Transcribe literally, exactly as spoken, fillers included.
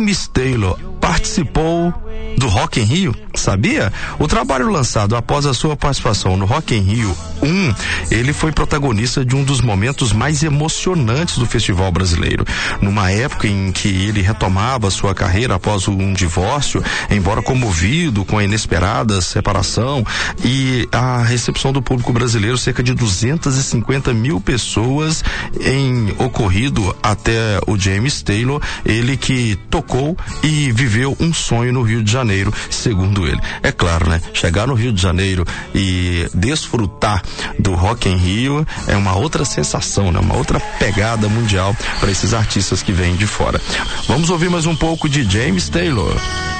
James Taylor participou do Rock in Rio, sabia? O trabalho lançado após a sua participação no Rock in Rio um, ele foi protagonista de um dos momentos mais emocionantes do festival brasileiro. Numa época em que ele retomava sua carreira após um divórcio, embora comovido com a inesperada separação e a recepção do público brasileiro, cerca de duzentas e cinquenta mil pessoas em ocorrido até o James Taylor, ele que tocou e viveu um sonho no Rio de Janeiro, segundo ele. É claro, né? Chegar no Rio de Janeiro e desfrutar do Rock in Rio é uma outra sensação, né? Uma outra pegada mundial para esses artistas que vêm de fora. Vamos ouvir mais um pouco de James Taylor.